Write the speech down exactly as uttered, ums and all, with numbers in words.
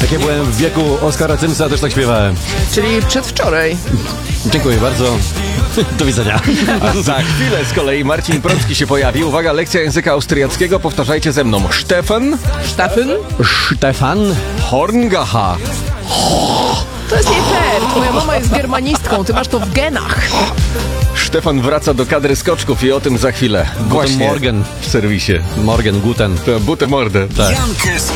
Jak ja byłem w wieku Oskara Cymsa, też tak śpiewałem. Czyli przedwczoraj. Dziękuję bardzo. Do widzenia. A za chwilę z kolei Marcin Prącki się pojawi. Uwaga, lekcja języka austriackiego. Powtarzajcie ze mną. Stefan Stefan? Stefan Horngacha. To jest nie fair. Twoja mama jest germanistką, ty masz to w genach. Stefan wraca do kadry skoczków i o tym za chwilę. Guten Morgen w serwisie. Morgen, guten. Guten Morgen. Tak.